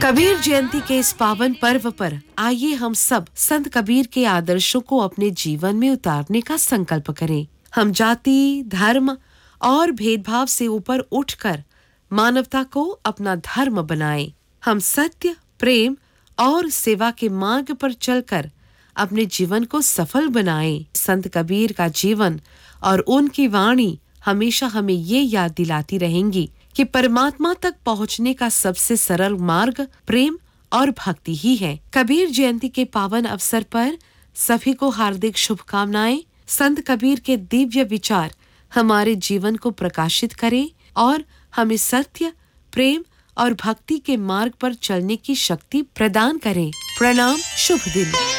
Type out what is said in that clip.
कबीर जयंती के इस पावन पर्व पर आइए हम सब संत कबीर के आदर्शों को अपने जीवन में उतारने का संकल्प करें। हम जाति, धर्म और भेदभाव से ऊपर उठकर मानवता को अपना धर्म बनाएं। हम सत्य, प्रेम और सेवा के मार्ग पर चलकर अपने जीवन को सफल बनाएं। संत कबीर का जीवन और उनकी वाणी हमेशा हमें ये याद दिलाती रहेंगी कि परमात्मा तक पहुंचने का सबसे सरल मार्ग प्रेम और भक्ति ही है। कबीर जयंती के पावन अवसर पर सभी को हार्दिक शुभकामनाएं। संत कबीर के दिव्य विचार हमारे जीवन को प्रकाशित करें और हमें सत्य, प्रेम और भक्ति के मार्ग पर चलने की शक्ति प्रदान करें। प्रणाम, शुभ दिन।